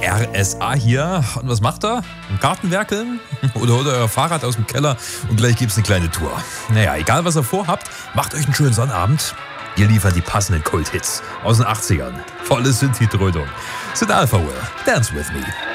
RSA hier. Und was macht er? Im Garten werkeln? Oder holt euer Fahrrad aus dem Keller und gleich gibt's eine kleine Tour. Naja, egal was ihr vorhabt, macht euch einen schönen Sonnabend. Wir liefern die passenden Kult-Hits aus den 80ern. Volle Synthi-Dröhnung. Sid Alpha Will, Dance With Me.